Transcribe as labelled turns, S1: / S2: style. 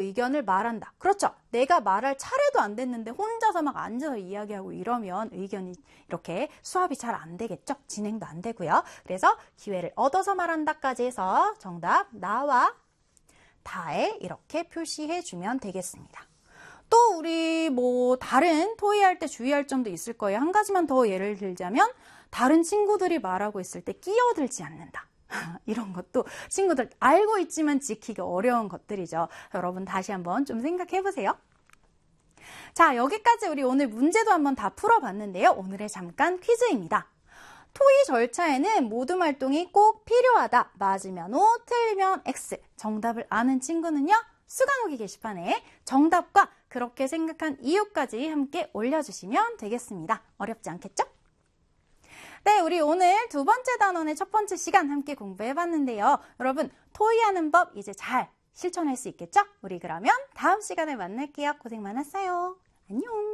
S1: 의견을 말한다. 그렇죠. 내가 말할 차례도 안 됐는데 혼자서 막 앉아서 이야기하고 이러면 의견이 이렇게 수합이 잘 안 되겠죠. 진행도 안 되고요. 그래서 기회를 얻어서 말한다까지 해서 정답 나와 다에 이렇게 표시해 주면 되겠습니다. 또 우리 다른 토의할 때 주의할 점도 있을 거예요. 한 가지만 더 예를 들자면 다른 친구들이 말하고 있을 때 끼어들지 않는다. 이런 것도 친구들 알고 있지만 지키기 어려운 것들이죠. 여러분 다시 한번 좀 생각해 보세요. 자, 여기까지 우리 오늘 문제도 한번 다 풀어봤는데요. 오늘의 잠깐 퀴즈입니다. 토의 절차에는 모든 활동이 꼭 필요하다. 맞으면 O, 틀리면 X. 정답을 아는 친구는요. 수강후기 게시판에 정답과 그렇게 생각한 이유까지 함께 올려주시면 되겠습니다. 어렵지 않겠죠? 네, 우리 오늘 두 번째 단원의 첫 번째 시간 함께 공부해봤는데요. 여러분, 토의하는 법 이제 잘 실천할 수 있겠죠? 우리 그러면 다음 시간에 만날게요. 고생 많았어요. 안녕.